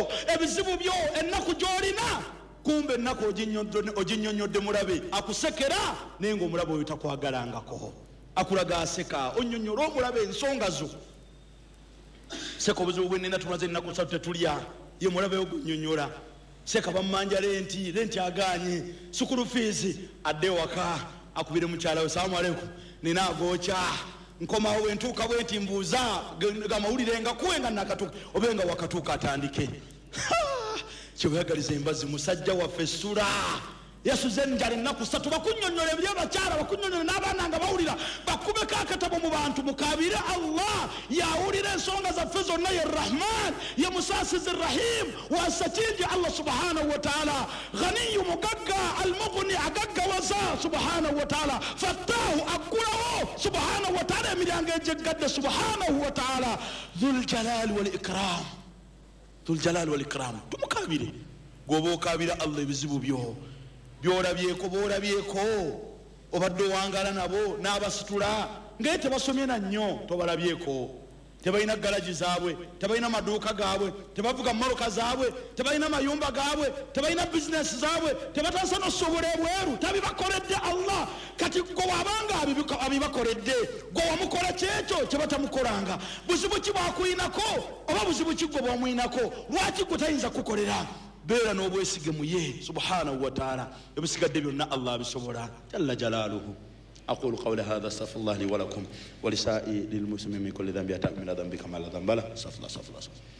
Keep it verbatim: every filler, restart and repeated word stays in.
ebizibu byo ennaku gy'olina kumbe ennaku oginnyonnyodde mulabe akusekera naye ng'omulabe oyo takwagalangako akulaga aseka onnyonnyola omulabe ensonga zo seka obuzibu bwe nina tumaze ennaku ssatu tetulya ye mulabe ogunnyonnyola seka bammanja lenti lenti aganye sukulu fiizi adde waka akubire mukyala we salaamu aleikum nina agokya nkomawo wentuuka bwenti mbuuza gamawulire nga kuwe nga nakatuuka obe nga wakatuuka atandike kyeweyagaliza embazi musajja waffe essula yasuze enjala ennaku ssatu bakunnyonnyola ebiri abakyala bakunnyonnyola n'abaana nga bawulira bakubeko akatabo mu bantu mukabire Allah yawulira ensonga zaffe zonna ye Rahman ye Musaasizi Rahim wasa kingi Allah subhanahu wa ta'ala ghaniyu mugagga almughni agaggawaza subhanahu wa ta'ala fattahu aggulawo subhanahu wa ta'ala emiryango ejeggadde subhanahu wa ta'ala dhul jalali wal ikram dhul jalali wal ikram tumukabire gwoba okabira Allah ebizibu byo byolabyeko boolabyeko obadde owangala nabo n'abasitula ngaye tebasomye na nnyo tobalabyeko tebalina galaji zaabwe tebalina maduuka gaabwe tebavuga mmoloka zaabwe tebalina mayumba gaabwe tebalina bizinesi zaabwe tebatasa nosobola ebweru tabibakoledde Allah kati gwe wabanga abibakoledde gwe wamukola kyekyo kyebatamukolanga buzibu ki bwakulinako oba buzibu ki gwe bwamuyinako lwaki gwe tayinza kukolera beera n'obwesige mu ye subhanahu wa ta'ala ebisigadde byonna Allah bisobola jalla jalaaluhu أقول قولي هذا استغفر الله لي ولكم ولسائر المسلمين من كل ذنب يتأمل ذنبي كما لا ذنب له استغفر الله استغفر الله